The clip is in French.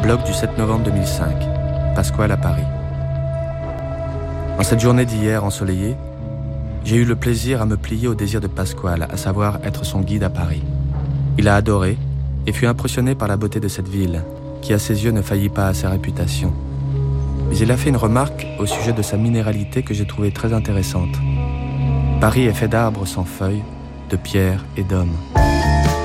Blog du 7 novembre 2005. Pasquale à Paris. En cette journée d'hier ensoleillée, j'ai eu le plaisir à me plier au désir de Pasquale, à savoir être son guide à Paris. Il a adoré et fut impressionné par la beauté de cette ville, qui à ses yeux ne faillit pas à sa réputation. Mais il a fait une remarque au sujet de sa minéralité que j'ai trouvée très intéressante. Paris est fait d'arbres sans feuilles, de pierres et d'hommes.